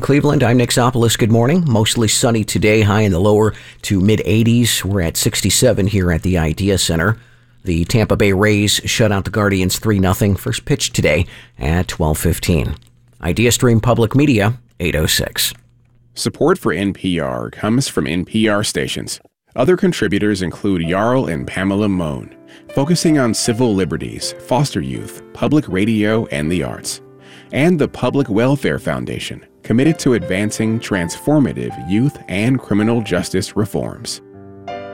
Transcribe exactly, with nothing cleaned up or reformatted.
Cleveland, I'm Nick Zopolis. Good morning. Mostly sunny today, high in the lower to mid eighties. We're at sixty-seven here at the Idea Center. The Tampa Bay Rays shut out the Guardians three nothing. First pitch today at twelve fifteen. Idea Stream Public Media, eight oh six. Support for N P R comes from N P R stations. Other contributors include Jarl and Pamela Mohn, focusing on civil liberties, foster youth, public radio, and the arts. And the Public Welfare Foundation, committed to advancing transformative youth and criminal justice reforms.